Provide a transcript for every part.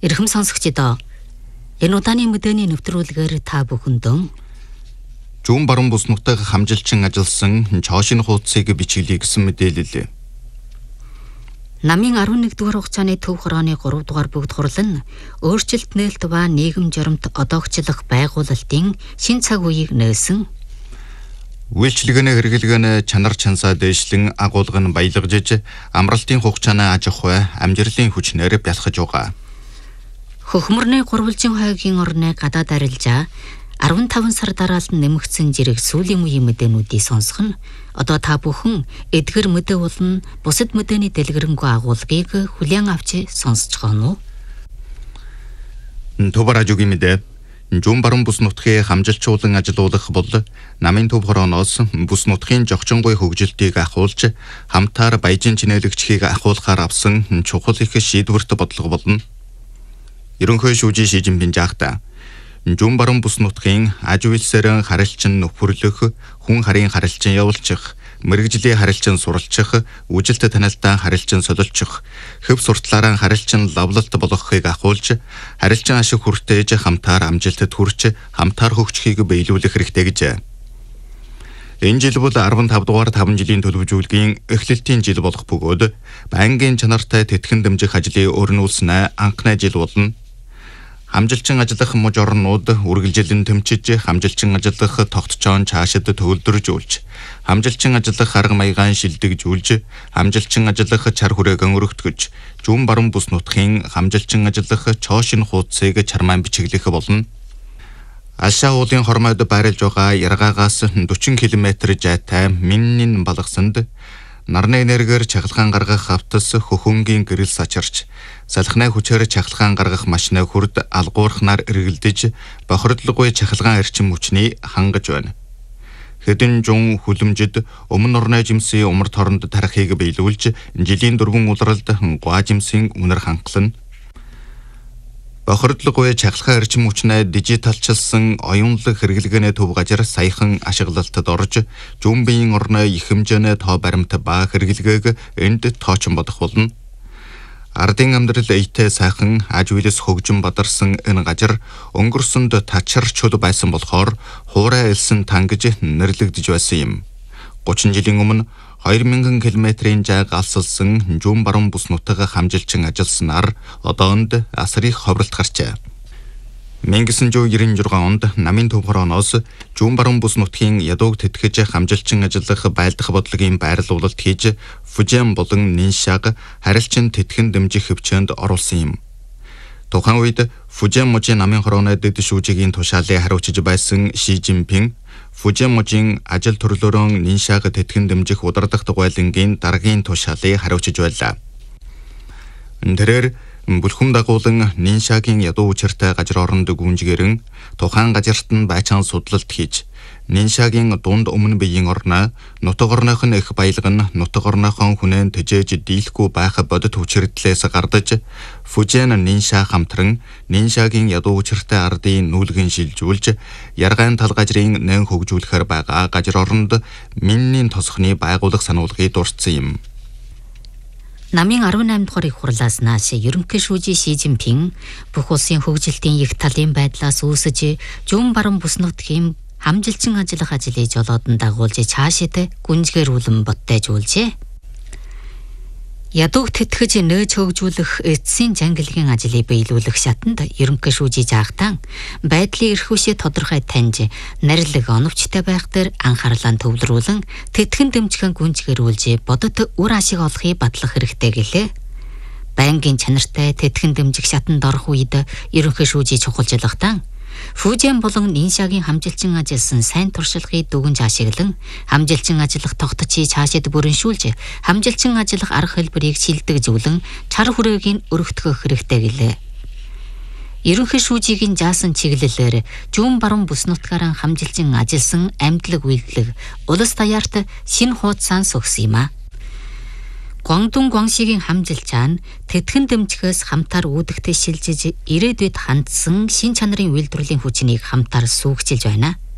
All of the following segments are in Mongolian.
Эрхэм сонсогчдоо энэ удааны мэдээний нэвтрүүлгээр та бүхэндээ Зүүн баруун бүс нутаг хамжилчин ажилласан чоошин хуудсыг бичиглэе гэсэн мэдээлэл. намын 11-р хугацааны төв хорооны 3-р бүгд хурал нь өөрчлөлт нээлт ба нийгэм жоромт одоогчлох байгуулалтын шин цаг үеийг нээсэн. Үйлчлэгэнэ хэрэглэгэнэ чанар чансаа дээшлэн агуулга нь баялагжиж амралтын хугацааны аж ахуй амжилтын хүчнээр бялхаж байгаа. Хөхмөрний гурвалжин хойгийн орны гадаад арилжаа 15 сар дараалан нэмэгдсэн зэрэг сүүлийн үеийн мэдээнүүдийг сонсох нь одоо та бүхэн эдгэр мэдээ болон бусад мэдээний дэлгэрэнгүй агуулгыг хүлээн авч сонсож байгаа нь. Төв радиогийн мэдээ. Зүүн баруун бүс нутгийн хамжилчуулан ажиллуулах бол намын төв хорооноос бүс нутгийн жогчонгуй хөгжилтийг ахуулж хамтаар баяжин чинээлэгчхийг ахуулахаар авсан чухал их шийдвэрт бодлого болно. Ерөнхий шүүжийн Ши Жинпин жаахта зүүн баруун бүс нутгийн аж үйлсээр харилцан нөхөрлөх, хүн харийн харилцан явуулчих, мэрэгжлийн харилцан суралцах, үжилт танилтаа харилцан солилцох, хөв суртлаараа харилцан лавлалт болгохыг ахуулж, харилцан ашиг хүртээж хамтаар амжилтад хүрч, хамтаар хөгжихийг биелүүлэх хэрэгтэй гэж. Энэ жил бол 15 дугаар 5 жилийн төлөвлөжүүлгийн эхлэлтийн жил болох бөгөөд байнгын чанартай тэтгэн дэмжих ажлыг өрнүүлсэн анхны жил болно. Хамжилчин ажиллах муж орнууд үргэлжилэн тэмчиж, хамжилчин ажиллах тогтцоон цаашид төвлөржүүлж, хамжилчин ажиллах арга маягаан шилдэгжүүлж, хамжилчин ажиллах чар хүрээгэн өргөтгөж, зүүн баруун бүс нутгийн хамжилчин ажиллах чоошин хуудсыг чармаан бичиглэх болно. Ашаа уулын хормойд байрлаж байгаа Яргаагаас 40 км зайтай Миннин балгасанд нарны энергиэр чахалгаан гаргах автос хөхөнгийн гэрэл сачирч, салхинаа хүчээр чахалгаан гаргах машинаа хүрд алгуурхнаар эргэлдэж, бохирдлоггүй чахалгаан эрчим хүчний хангаж байна. Хэдэн жун хүлэмжид өмнө орны жимсийн умард хоронд тарихыг биелүүлж, жилийн дөрвөн улиралд гуа жимсийн үнэр хангална. Бохирдлоггүй чахалгаан эрчим хүчнээ дижиталчилсан оюунлаг хэрэглэгээний төв газар саяхан ашиглалтад орж, зүүн биеийн орны их хэмжээний тоо баримт ба хэрэглэгээг энд тоочин бодох болно. Ардын амьдрал ээтэй сайхан аж үйлс хөгжин бадарсан энэ газар өнгөрсөнд тачар чөл байсан болохоор хуурай элсэн тангиж нэрлэгдэж байсан юм. 30 жилийн өмнө 2000 км-ийн жайг алсалсан зүүн баруун бүс нутаг хамжилчин ажилласнаар одоонд асар их ховролт гарчээ. 1996 онд намын төв хорооноос зүүн баруун бүс нутгийн ядууг тэтгэж хамжилчин ажиллах байлдах бодлогын байрлуулалт хийж, Фужиан болон Ниншаг харилцан тэтгэн дэмжих хөвчөнд оруулсан юм. Тухайн үед Фужиан мужийн намын хорооны дэд шүүжигийн тушаалыг хариуцж байсан Ши Жинпин Фужиан мужийн ажил төрлөөрөө Ниншаг тэтгэн дэмжих удирдах дугуйлангийн дараагийн тушаалыг хариуцж байлаа. Тэрээр бүлхэм дагуулан Ниншагийн ядуу учиртай газар оронд гүнжгэрэн тухайн газарт нь байцаан судлалт хийж, Ниншагийн дунд өмнө биеийн орноо нутаг орных нь их баялаг нь нутаг орныхон хүнэн тэжээж дийлэхгүй байх бодит хүчирдлээс гардаж, Фужиан Нинша хамтран Ниншагийн ядуу учиртай ардын нүүлгэн шилжүүлж, яргаан тал газрын нэн хөгжүүлэхээр байгаа газар оронд Миннин тосхны байгуулах сануулгыг дурдсан юм. Намын 18 дугаар их хурлаас нааш ерөнхий шүүжийн Ши Жинпин бүх улсын хөгжилтийн их талын байдлаас үүсэж, зүүн баруун бүс нутгийн хамжилчин ажиллах ажлыг жолоодон дагуулж цаашид гүнжгэрүүлэн боттойжуулжээ. Ядууг тэтгэж нээж хөгжүүлэх эцсийн жангилгийн ажлыг биелүүлэх шатанд ерөнхий шүүжийн жаахтан байдлын эрхвшээ тодорхой таньж, нарилэг оновчтой байх дээр анхаарлаа төвлөрүүлэн тэтгэн дэмжихэн гүнжгэрүүлж бодит үр ашиг олохыг батлах хэрэгтэй гэлээ. Байнгын чанартай тэтгэн дэмжих шатанд орох үед ерөнхий шүүжийн чухалчлагтан Фужиан болон Ниншагийн хамжилчин ажилласан сайн туршлагыг дүгнж ашиглан хамжилчин ажиллах тогтцыг цаашид бүрэншүүлж, хамжилчин ажиллах арга хэлбэрийг шилдэгжүүлэн чар хүрээгийг өргөтгөх хэрэгтэй гэлээ. Ерөнхий шүүжийн заасан чиглэлээр зүүн баруун бүс нутгаараа хамжилчин ажилласан амьдлаг үйлдэл улс даяарт шинэ хуудасаа сөгсөн юм а. Гуандун Гуаншигийн хамжилчаан тэтгэн дэмжихээс хамтаар үүдэгтэй шилжиж ирээдүйд хандсан шин чанарын үйлдвэрлэлийн хүчнийг хамтаар сүүгчилж байна.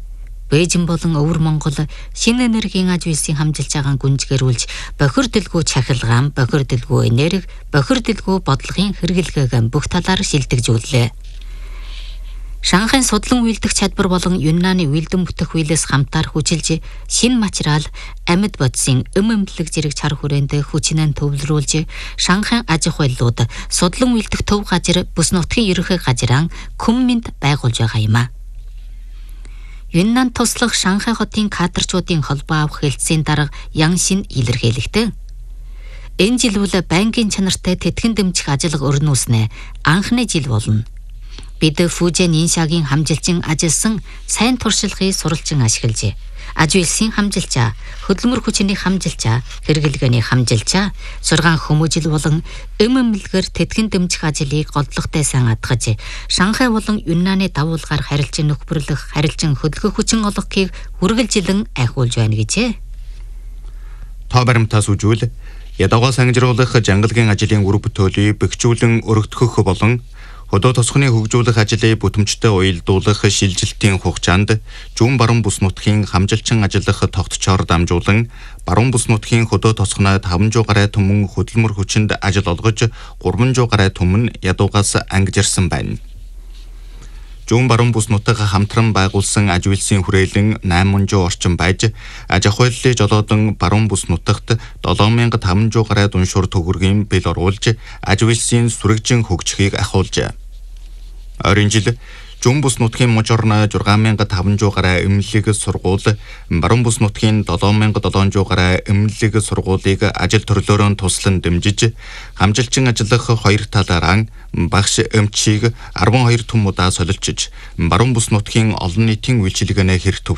Бээжин болон Өвөр Монгол шинэ энергийн аж үйлсийн хамжилж байгааг гүнзгийрүүлж бохирдолгүй чахилгаан, бохирдолгүй энерги, бохирдолгүй бодлогын хэрэглэгээг бүх талаар шилдэгжүүллээ. Шанхайн судлан үйлдэх чадвар болон Юннаны үйлдэн бүтэх хүйлээс хамтаар хүчилж шинэ материал, амьд бодисын эмэмлэг зэрэг чар хүрээнд хүчнэн төвлөрүүлж Шанхайн аж ахуйлууд судлан үйлдэх төв газар бүс нутгийн ерөнхий газраа Күнминд байгуулж байгаа юм а. Юннан туслах Шанхай хотын кадрчуудын холбоо авах хэлтсийн дарга Яншин илэрхийлэхдээ энэ жил бол байнгын чанартай тэтгэн дэмжих ажиллага өрнүүлснэ анхны жил болно. Бид Фужэн Иншагийн хамжилчин ажилласан сайн туршлагыг суралцсан ашиглаж аж үйлсийн хамжилчаа, хөдөлмөр хүчний хамжилчаа, хэрэглэгээний хамжилчаа, сургаан хүмүүжил болон эмэмлэгээр тэтгэн дэмжих ажлыг голдлоготой сайн атгаж, Шанхай болон Юннаны давуулгаар харилцан нөхөрлөх, харилцан хөдөлгөх хүчин олгохыг үргэлжилэн айхуулж байна гэжээ. Та баримтаас үжүүл ядуугаа сангижруулах жангалгийн ажлын үр бүтээлийг бэхжүүлэн өргөдгөх болон хөдөө тосгоны хөгжүүлэх ажлыг бүтэмжтэй уялдуулах шилжилтийн хугацаанд зүүн баруун бүс нутгийн хамжилчин ажиллах тогтцоор дамжуулан баруун бүс нутгийн хөдөө тосгоноо 500 гаруй түмэн хөдөлмөр хүчинд ажил олгож 300 гаруй түмэн ядуугаас ангижирсан байна. Зүүн баруун бүс нутаг хамтран байгуулсан аж үйлсийн хүрээлэн 800 орчим байж аж ахуйллыг жолоодон баруун бүс нутагт 7500 гаруй уншуур төгрөгийн бэл оруулж аж үйлсийн сүрэгжин хөгжихийг ахиулжээ. Ойрын жил зүүн бүс нутгийн мужорно 6500 гаруй эмнэлэг сургууль, баруун бүс нутгийн 7700 гаруй эмнэлэг сургуулийг ажил төрлөөрөө туслан дэмжиж хамжилчин ажиллах 2 талаараа багш эмчийг 12 түм удаа солилцож баруун бүс нутгийн олон нийтийн үйлчилгээний хэрэг